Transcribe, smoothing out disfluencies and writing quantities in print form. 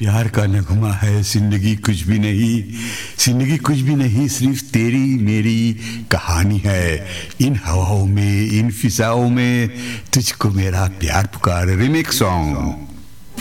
प्यार का नगमा है जिंदगी कुछ भी नहीं, जिंदगी कुछ भी नहीं, सिर्फ तेरी मेरी कहानी है। इन हवाओं में, इन फिजाओं में तुझको मेरा प्यार पुकार। Remix song.